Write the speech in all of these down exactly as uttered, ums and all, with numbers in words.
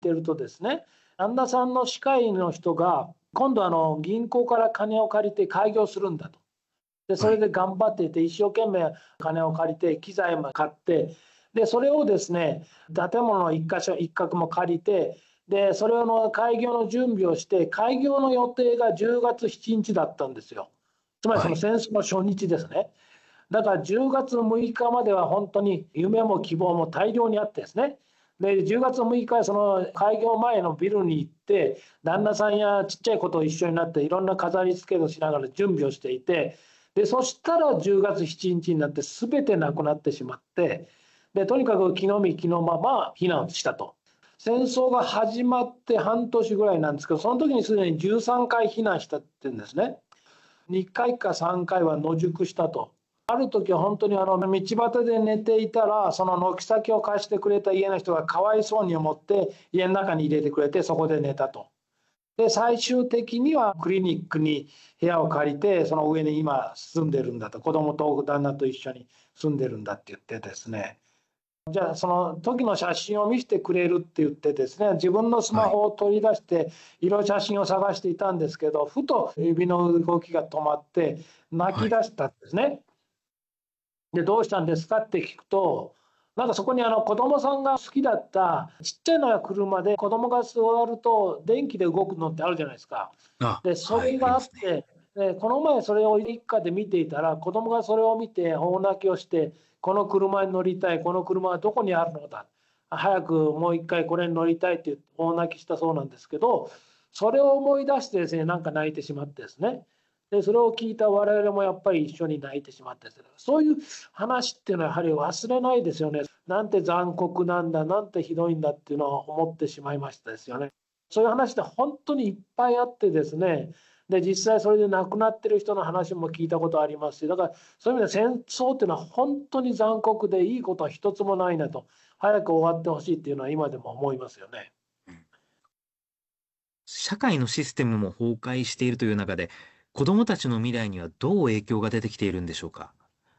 てるとですね、旦那さんの歯科医の人が今度あの銀行から金を借りて開業するんだと。でそはい。 れで頑張っていて一生懸命金を借りて機材も買って、でそれをですね建物の一箇所一角も借りて、でそれの開業の準備をして、開業の予定がじゅうがつしちにちだったんですよ。つまりそのはい。 戦争の初日ですね。だからじゅうがつむいかまでは本当に夢も希望も大量にあってですね。でじゅうがつむいかその開業前のビルに行って、旦那さんやちっちゃい子と一緒になっていろんな飾り付けをしながら準備をしていて、でそしたらじゅうがつしちにちになって全てなくなってしまって、でとにかく気の身気のまま避難したと。戦争が始まって半年ぐらいなんですけど、その時にすでにじゅうさんかい避難したって言うんですね。にかいかさんかいは野宿したと。ある時は本当にあの道端で寝ていたら、その軒先を貸してくれた家の人がかわいそうに思って家の中に入れてくれて、そこで寝たと。で最終的にはクリニックに部屋を借りて、その上に今住んでるんだと、子供と旦那と一緒に住んでるんだって言ってですね、じゃあその時の写真を見せてくれるって言ってですね、自分のスマはい。 ホを取り出していろいろ写真を探していたんですけど、ふと指の動きが止まって泣はい。 き出したんですね。でどうしたんですかって聞くと、なんかそこにあの子供さんが好きだったちっちゃいのや車で、子供が座ると電気で動くのってあるじゃないですか。 あ、 でそはい、 れがあありますね。 って、でこの前それを一家で見ていたら、子供がそれを見て大泣きをして、この車に乗りたい、この車はどこにあるのだ、早くもう一回これに乗りたいって大泣きしたそうなんですけど、それを思い出してですね、なんか泣いてしまってですね。でそれを聞いた我々もやっぱり一緒に泣いてしまってですね、そういう話っていうのはやはり忘れないですよね。なんて残酷なんだ、なんてひどいんだっていうのは思ってしまいましたですよね。そういう話って本当にいっぱいあってですね、で実際それで亡くなってる人の話も聞いたことありますし、だからそういう意味で戦争っていうのは本当に残酷でいいことは一つもないなと、早く終わってほしいっていうのは今でも思いますよね。 うん。社会のシステムも崩壊しているという中で、子供たちの未来にはどう影響が出てきているんでしょうか？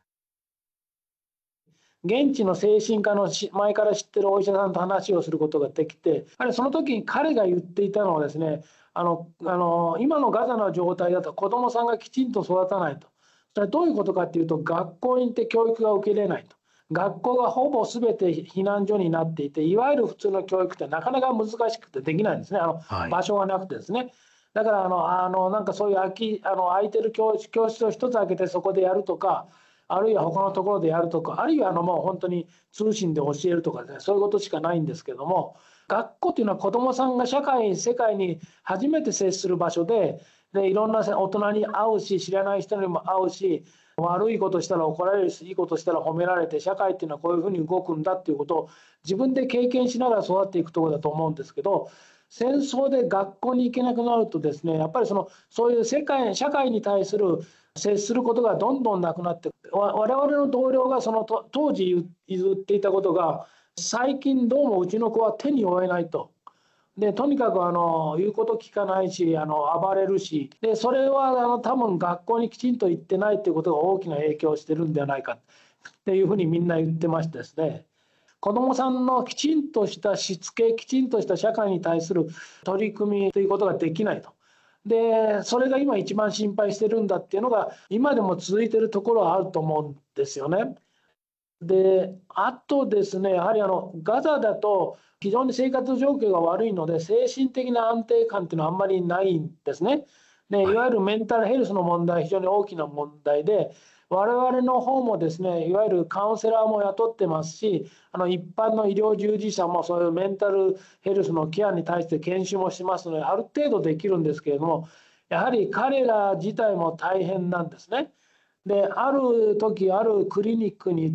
現地の精神科の前から知ってるお医者さんと話をすることができて、あれその時に彼が言っていたのはですね、あのあの今のガザの状態だと子どもさんがきちんと育たないと。それはどういうことかっていうと、学校に行って教育が受けれないと。学校がほぼ全て避難所になっていて、いわゆる普通の教育ってなかなか難しくてできないんですね、あのはい。 場所がなくてですね。だからあのあのなんかそういう空きあの空いてる教教室を一つ開けてそこでやるとか、あるいは他のところでやるとか、あるいはあのもう本当に通信で教えるとかですね、そういうことしかないんですけども、学校というのは子どもさんが社会世界に初めて接する場所で、でいろんな大人に会うし、知らない人にも会うし、悪いことしたら怒られるし、いいことしたら褒められて、社会っていうのはこういうふうに動くんだっていうことを自分で経験しながら育っていくところだと思うんですけど、戦争で学校に行けなくなるとですね、やっぱりそのそういう世界社会に対する接することがどんどんなくなって、我々の同僚がその当時言っていたことが、最近どうもうちの子は手に負えないと。でとにかくあの言うこと聞かないし、あの暴れるし、でそれはあの多分学校にきちんと行ってないっていうことが大きな影響をしてるんではないかっていうふうにみんな言ってましてですね、子どもさんのきちんとしたしつけ、きちんとした社会に対する取り組みということができないと。でそれが今一番心配してるんだっていうのが今でも続いてるところはあると思うんですよね。であとですね、やはりあのガザだと非常に生活状況が悪いので、精神的な安定感っていうのはあんまりないんですね。でいはい。 わゆるメンタルヘルスの問題は非常に大きな問題で、我々の方もですね、いわゆるカウンセラーも雇ってますし、あの一般の医療従事者もそういうメンタルヘルスのケアに対して研修もしますので、ある程度できるんですけれども、やはり彼ら自体も大変なんですね。である時あるクリニックに行って、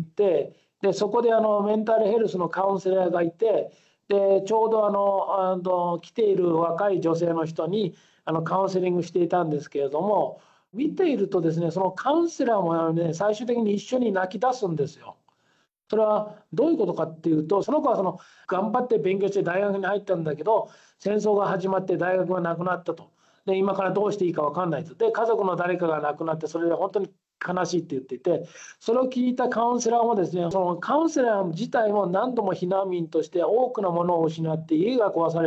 でそこであのメンタルヘルスのカウンセラーがいて、でちょうどあのあの来ている若い女性の人にあのカウンセリングしていたんですけれども、見ているとですね、そのカウンセラーもね、最終的に一緒に泣き出すんですよ。それはどういうことかっていうと、その子はその頑張って勉強して大学に入ったんだけど、戦争が始まって大学がなくなったと。で今からどうしていいか分かんないと。で家族の誰かが亡くなって、それで本当に悲しいって言っていて、それを聞いたカウンセラーもですね、そのカウンセラー自体も何度も避難民として多くのものを失って家が壊され